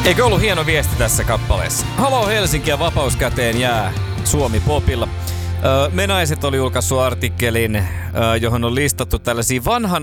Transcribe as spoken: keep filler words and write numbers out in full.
Eikö ollut hieno viesti tässä kappaleessa? Halo Helsinki ja vapaus käteen jää Suomi Popilla. Me Naiset oli julkaissut artikkelin, johon on listattu tällaisia vanhan